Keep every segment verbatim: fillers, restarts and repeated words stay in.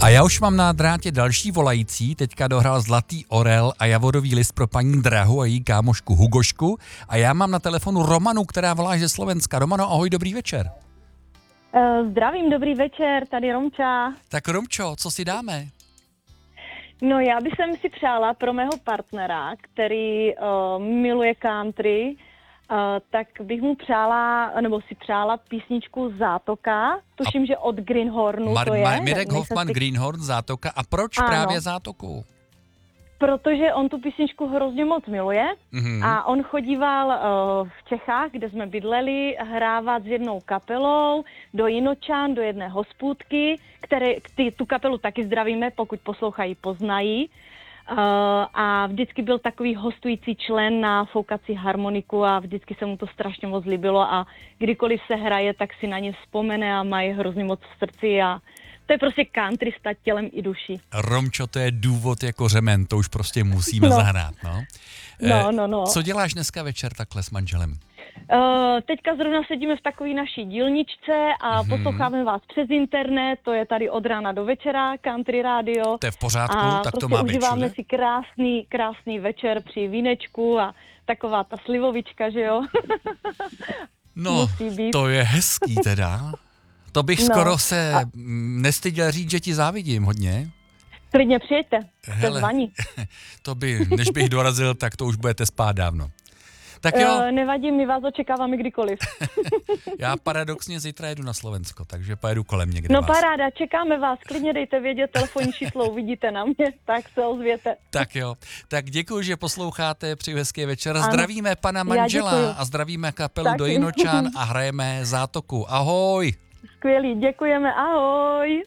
A já už mám na drátě další volající, teďka dohrál Zlatý orel a javorový list pro paní Drahu a její kámošku Hugošku. A já mám na telefonu Romanu, která volá ze Slovenska. Romano, ahoj, dobrý večer. Uh, zdravím, dobrý večer, tady Romča. Tak Romčo, co si dáme? No já bych si přála pro mého partnera, který uh, miluje country, uh, tak bych mu přála, nebo si přála písničku Zátoka, tuším, a že od Greenhornu Mar- to je. Mar- Mirek ne, Hoffman, si... Greenhorn, Zátoka. A proč ano. právě Zátoku? Protože on tu písničku hrozně moc miluje mm-hmm. a on chodíval uh, v Čechách, kde jsme bydleli, hrávat s jednou kapelou do Jinočan, do jedné hospůdky, které ty, tu kapelu taky zdravíme, pokud poslouchají, poznají. Uh, a vždycky byl takový hostující člen na foukací harmoniku a vždycky se mu to strašně moc líbilo a kdykoliv se hraje, tak si na ně vzpomene a mají hrozně moc v srdci a to je prostě countrysta tělem i duší. Romčo, to je důvod jako řemen, to už prostě musíme no. zahrát, no. No, no, no. Co děláš dneska večer takhle s manželem? Uh, teďka zrovna sedíme v takové naší dílničce a hmm. posloucháme vás přes internet, to je tady od rána do večera, Country Radio. To je v pořádku, a tak prostě to má být užíváme všude? si krásný, krásný večer při vínečku a taková ta slivovička, že jo? No, to je hezký teda. To bych no. skoro se a... nestyděl říct, že ti závidím hodně. Klidně přijďte, jste zvaní. To by, než bych dorazil, tak to už budete spát dávno. Tak jo. Uh, nevadí, my vás očekáváme kdykoliv. Já paradoxně zítra jedu na Slovensko, takže pojedu kolem někde No vás. paráda, čekáme vás, klidně dejte vědět telefonní číslo, uvidíte na mě, tak se ozvěte. Tak jo, tak děkuji, že posloucháte, přeji hezký večer. Ano. Zdravíme pana manžela a zdravíme kapelu tak. do Jinočan a hrajeme Zátoku. Ahoj. Skvělý, děkujeme, ahoj.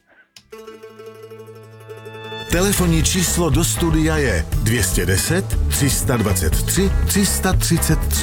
Telefonní číslo do studia je dvě stě deset, tři sta dvacet tři, tři sta třicet tři.